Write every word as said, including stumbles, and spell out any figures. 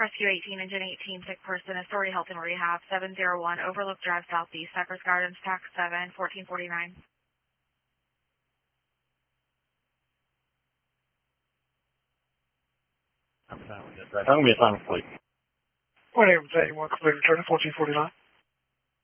Rescue eighteen, Engine eighteen, sick person, Authority Health and Rehab, seven zero one, Overlook Drive Southeast, Cypress Gardens, Tax seven, fourteen forty-nine. I'm going to be assigned with police. My name is eighty-one, complete return to fourteen forty-nine.